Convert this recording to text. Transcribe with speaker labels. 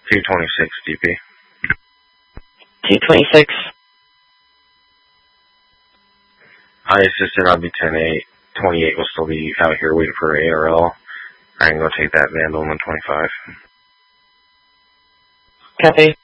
Speaker 1: 226 DP.
Speaker 2: 226.
Speaker 1: I assisted, I'll be 10-8. 28 will still be out here waiting for ARL. I can go take that Vandal 125.
Speaker 2: Copy.